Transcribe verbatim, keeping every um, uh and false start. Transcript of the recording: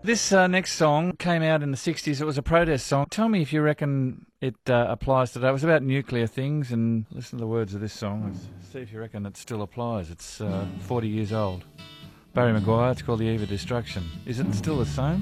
This uh, next song came out in the sixties. It was a protest song. Tell me if you reckon it uh, applies today. It was about nuclear things, and listen to the words of this song and see if you reckon it still applies. It's uh, forty years old. Barry Maguire, it's called The Eve of Destruction. Is it still the same?